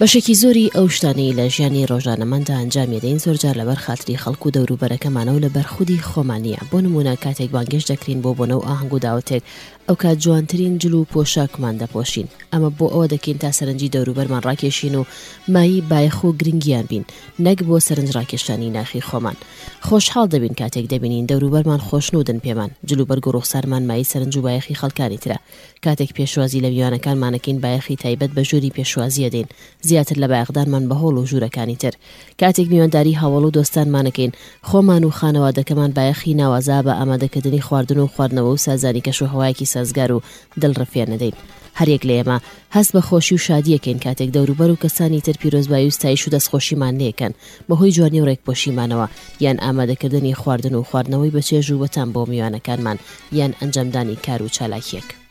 بەشێکی زۆری ئەو شتانەی لە ژیانی ڕۆژانەماندا ئەنجامی دەین زۆرجار لەبەر خاتری خەڵک و دەوروبەرەکەمانە و لەبەر خودی خۆمانیە. بۆ نمونە کاتێک بانگێش دەکرین بۆ بۆنە و ئاهەنگ و داوەتێک ئەو کات جوانترین جل و پۆشاکمان دەپۆشین. ئەمە بۆ ئەوە دەکەین تا سەرنجی دەوروبەرمان ڕاکێشین و مایی بایەخ و گرنگیان بین، نەک بۆ سەرنج ڕاکێشانی ناخی خۆمان. خۆشحاڵ دەبین کاتێک دەبینین دەوروبەرمان خۆشنودن پێمان، جل و بەرگ و ڕوخسارمان مایی سەرنج و بایەخی خەڵکانی ترە. کاتێک پێشوازی لە میوانەکانمانەکەین بایەخی تایبەت بە ژووری پێشوازیە دێن، زیاتر لە بایەخدانمان بەهۆڵ و ژوورەکانی تر. کاتێک میوانداری هاوڵ و دۆستانمانەکەین، خۆمان و خانەوادەکەمان بایەخی ناوازا بە ئامادەکردنی خواردن و خواردنەوە و سازانی کەش و هەوایەکی سازگار و دڵڕەفێ نەدەین. هەرێک لە ئێمە هەست بە خۆشی و شادیەکەین کاتێک دەوروبەر و کەسانی تر پیرۆزبایی و ستایش و دەستخۆشیمان لێکەن بەهۆی جوانی و ڕێکپۆشیمانەوە، یان ئامادەکردنی خواردن و خواردنەوەی بەچێژ و بەتام بۆ میوانەکانمان، یان ئەنجامدانی کار و چالاکیەک.